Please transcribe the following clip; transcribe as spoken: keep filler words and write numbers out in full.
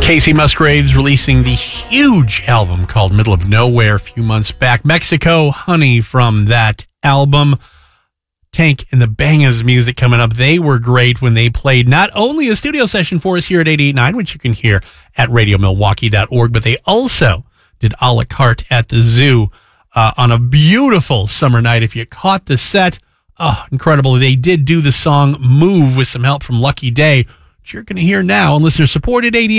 Casey Musgraves releasing the huge album called Middle of Nowhere a few months back. Mexico Honey from that album. Tank and the Bangas music coming up. They were great when they played not only a studio session for us here at eighty-eight point nine, which you can hear at radio milwaukee dot org, but they also did a la carte at the zoo uh, on a beautiful summer night. If you caught the set, oh, incredible. They did do the song Move with some help from Lucky Day, which you're going to hear now on listener-supported eighty-eight